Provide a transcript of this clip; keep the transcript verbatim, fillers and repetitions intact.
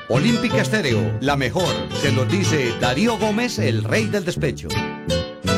Olímpica Estéreo, la mejor. Se lo dice Darío Gómez, el rey del despecho.